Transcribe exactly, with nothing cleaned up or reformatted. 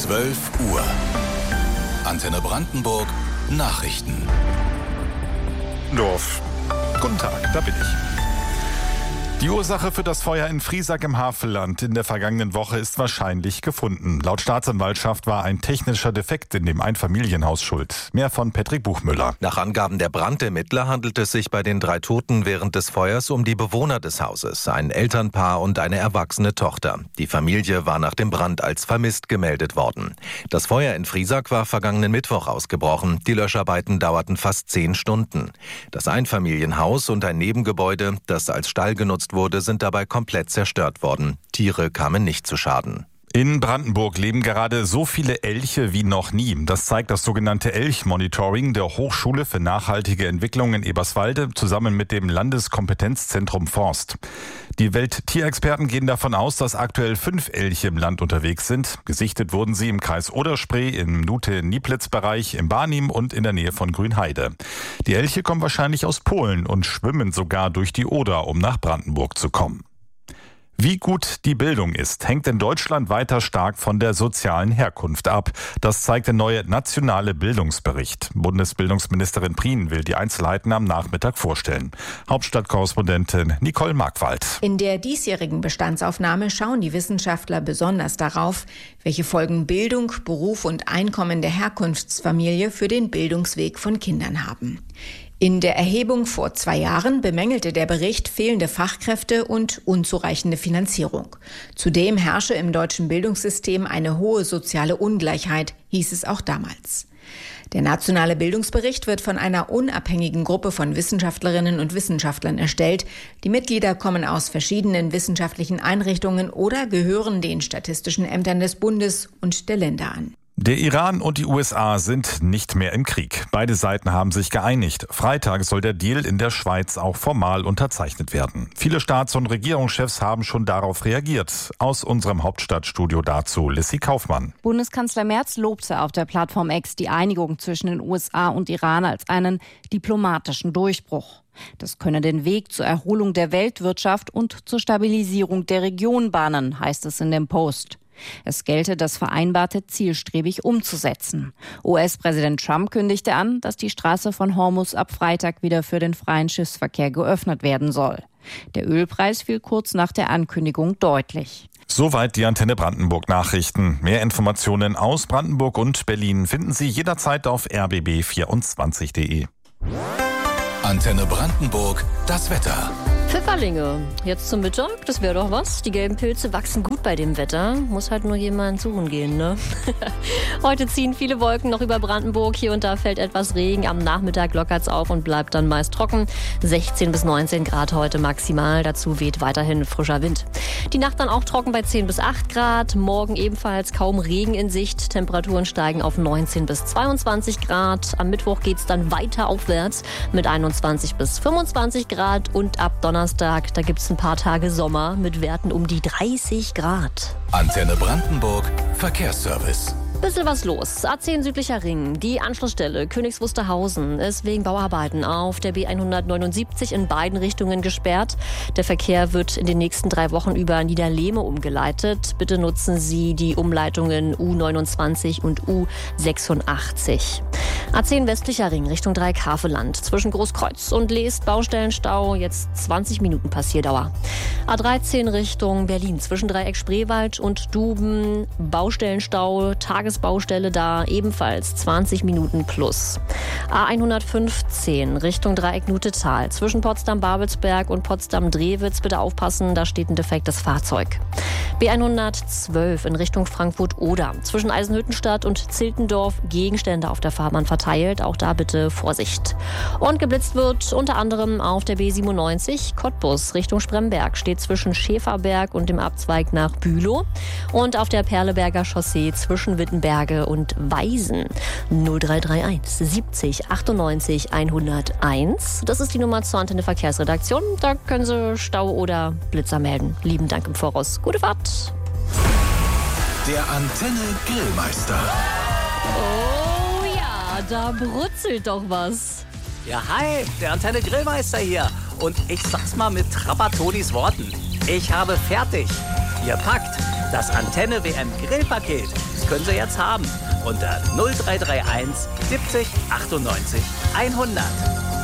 zwölf Uhr. Antenne Brandenburg Nachrichten. Dorf. Guten Tag, da bin ich. Die Ursache für das Feuer in Friesack im Havelland in der vergangenen Woche ist wahrscheinlich gefunden. Laut Staatsanwaltschaft war ein technischer Defekt in dem Einfamilienhaus schuld. Mehr von Patrick Buchmüller. Nach Angaben der Brandermittler handelt es sich bei den drei Toten während des Feuers um die Bewohner des Hauses, ein Elternpaar und eine erwachsene Tochter. Die Familie war nach dem Brand als vermisst gemeldet worden. Das Feuer in Friesack war vergangenen Mittwoch ausgebrochen. Die Löscharbeiten dauerten fast zehn Stunden. Das Einfamilienhaus und ein Nebengebäude, das als Stall genutzt wurde, sind dabei komplett zerstört worden. Tiere kamen nicht zu Schaden. In Brandenburg leben gerade so viele Elche wie noch nie. Das zeigt das sogenannte Elch-Monitoring der Hochschule für nachhaltige Entwicklung in Eberswalde zusammen mit dem Landeskompetenzzentrum Forst. Die Welttierexperten gehen davon aus, dass aktuell fünf Elche im Land unterwegs sind. Gesichtet wurden sie im Kreis Oder-Spree, im Nute-Nieplitz-Bereich, im Barnim und in der Nähe von Grünheide. Die Elche kommen wahrscheinlich aus Polen und schwimmen sogar durch die Oder, um nach Brandenburg zu kommen. Wie gut die Bildung ist, hängt in Deutschland weiter stark von der sozialen Herkunft ab. Das zeigt der neue nationale Bildungsbericht. Bundesbildungsministerin Prien will die Einzelheiten am Nachmittag vorstellen. Hauptstadtkorrespondentin Nicole Markwald. In der diesjährigen Bestandsaufnahme schauen die Wissenschaftler besonders darauf, welche Folgen Bildung, Beruf und Einkommen der Herkunftsfamilie für den Bildungsweg von Kindern haben. In der Erhebung vor zwei Jahren bemängelte der Bericht fehlende Fachkräfte und unzureichende Finanzierung. Zudem herrsche im deutschen Bildungssystem eine hohe soziale Ungleichheit, hieß es auch damals. Der nationale Bildungsbericht wird von einer unabhängigen Gruppe von Wissenschaftlerinnen und Wissenschaftlern erstellt. Die Mitglieder kommen aus verschiedenen wissenschaftlichen Einrichtungen oder gehören den statistischen Ämtern des Bundes und der Länder an. Der Iran und die U S A sind nicht mehr im Krieg. Beide Seiten haben sich geeinigt. Freitag soll der Deal in der Schweiz auch formal unterzeichnet werden. Viele Staats- und Regierungschefs haben schon darauf reagiert. Aus unserem Hauptstadtstudio dazu Lissy Kaufmann. Bundeskanzler Merz lobte auf der Plattform X die Einigung zwischen den U S A und Iran als einen diplomatischen Durchbruch. Das könne den Weg zur Erholung der Weltwirtschaft und zur Stabilisierung der Region bahnen, heißt es in dem Post. Es gelte, das Vereinbarte zielstrebig umzusetzen. U S-Präsident Trump kündigte an, dass die Straße von Hormuz ab Freitag wieder für den freien Schiffsverkehr geöffnet werden soll. Der Ölpreis fiel kurz nach der Ankündigung deutlich. Soweit die Antenne Brandenburg Nachrichten. Mehr Informationen aus Brandenburg und Berlin finden Sie jederzeit auf r b b vierundzwanzig punkt de. Antenne Brandenburg, das Wetter. Pfifferlinge, jetzt zum Mittag, das wäre doch was. Die gelben Pilze wachsen gut bei dem Wetter. Muss halt nur jemand suchen gehen, ne? Heute ziehen viele Wolken noch über Brandenburg. Hier und da fällt etwas Regen. Am Nachmittag lockert's auf und bleibt dann meist trocken. sechzehn bis neunzehn Grad heute maximal. Dazu weht weiterhin frischer Wind. Die Nacht dann auch trocken bei zehn bis acht Grad. Morgen ebenfalls kaum Regen in Sicht. Temperaturen steigen auf neunzehn bis zweiundzwanzig Grad. Am Mittwoch geht's dann weiter aufwärts mit einundzwanzig bis fünfundzwanzig Grad. Und ab Donnerstag Donnerstag, da gibt es ein paar Tage Sommer mit Werten um die dreißig Grad. Antenne Brandenburg, Verkehrsservice. Bisschen was los. A zehn südlicher Ring. Die Anschlussstelle Königs Wusterhausen ist wegen Bauarbeiten auf der B hundertneunundsiebzig in beiden Richtungen gesperrt. Der Verkehr wird in den nächsten drei Wochen über Niederlehme umgeleitet. Bitte nutzen Sie die Umleitungen U neunundzwanzig und U sechsundachtzig. A zehn westlicher Ring Richtung Dreieck-Havelland. Zwischen Großkreuz und Leest Baustellenstau. Jetzt zwanzig Minuten Passierdauer. A dreizehn Richtung Berlin. Zwischen Dreieck Spreewald und Duben. Baustellenstau. Tagesbaustelle da. Ebenfalls zwanzig Minuten plus. A hundertfünfzehn Richtung Dreieck Nutetal. Zwischen Potsdam-Babelsberg und Potsdam-Drewitz. Bitte aufpassen, da steht ein defektes Fahrzeug. B hundertzwölf in Richtung Frankfurt-Oder. Zwischen Eisenhüttenstadt und Ziltendorf Gegenstände auf der Fahrbahn verteilt. Auch da bitte Vorsicht. Und geblitzt wird unter anderem auf der B siebenundneunzig Cottbus Richtung Spremberg. Steht zwischen Schäferberg und dem Abzweig nach Bülow. Und auf der Perleberger Chaussee zwischen Wittenberge und Weisen. null drei drei eins siebzig achtundneunzig hunderteins. Das ist die Nummer zur Antenne Verkehrsredaktion. Da können Sie Stau oder Blitzer melden. Lieben Dank im Voraus. Gute Fahrt. Der Antenne Grillmeister. Oh ja, da brutzelt doch was. Ja, hi, der Antenne Grillmeister hier. Und ich sag's mal mit Trapattodis Worten. Ich habe fertig. Ihr packt das Antenne W M Grillpaket. können Sie jetzt haben. Unter null drei drei eins siebzig achtundneunzig hundert.